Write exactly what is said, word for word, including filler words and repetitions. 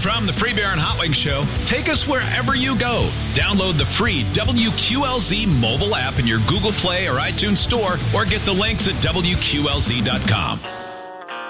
from the Free Beer and Hot Wings Show. Take us wherever you go. Download the free W Q L Z mobile app in your Google Play or iTunes store, or get the links at W Q L Z dot com.